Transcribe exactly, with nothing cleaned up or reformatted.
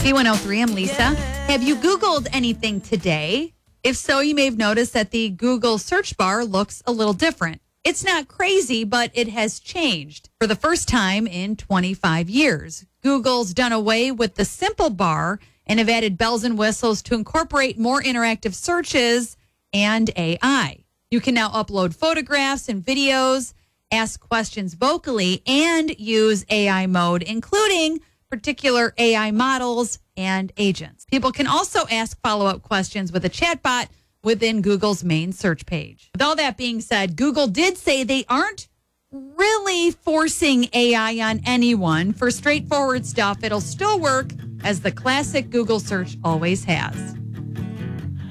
B one oh three, I'm Lisa. Have you Googled anything today? If so, you may have noticed that the Google search bar looks a little different. It's not crazy, but it has changed. For the first time in twenty-five years, Google's done away with the simple bar and have added bells and whistles to incorporate more interactive searches and A I. You can now upload photographs and videos, ask questions vocally, and use A I mode, including particular A I models and agents. People can also ask follow-up questions with a chatbot within Google's main search page. With all that being said, Google did say they aren't really forcing A I on anyone. For straightforward stuff, it'll still work as the classic Google search always has.